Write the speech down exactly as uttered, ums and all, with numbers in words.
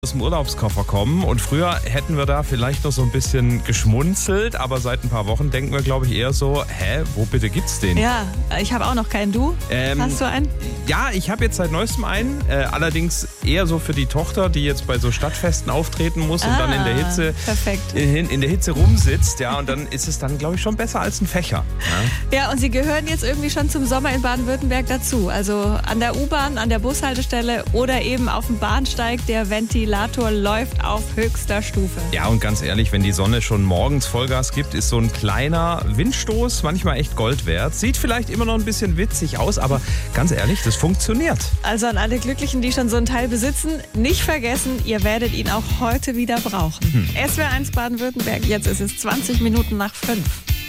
aus dem Urlaubskoffer kommen und früher hätten wir da vielleicht noch so ein bisschen geschmunzelt, aber seit ein paar Wochen denken wir, glaube ich, eher so, hä, wo bitte gibt's den? Ja, ich habe auch noch keinen. Du? Ähm, Hast du einen? Ja, ich habe jetzt seit neuestem einen, äh, allerdings eher so für die Tochter, die jetzt bei so Stadtfesten auftreten muss und Ah, dann in der Hitze perfekt. In, in der Hitze rumsitzt, ja, und dann ist es dann, glaube ich, schon besser als ein Fächer. Ja? Ja, und sie gehören jetzt irgendwie schon zum Sommer in Baden-Württemberg dazu. Also an der U-Bahn, an der Bushaltestelle oder eben auf dem Bahnsteig, der Ventilator läuft auf höchster Stufe. Ja, und ganz ehrlich, wenn die Sonne schon morgens Vollgas gibt, ist so ein kleiner Windstoß manchmal echt Gold wert. Sieht vielleicht immer noch ein bisschen witzig aus, aber ganz ehrlich, das funktioniert. Also an alle Glücklichen, die schon so einen Teil besitzen, nicht vergessen, ihr werdet ihn auch heute wieder brauchen. Hm. S W R eins Baden-Württemberg, jetzt ist es zwanzig Minuten nach fünf.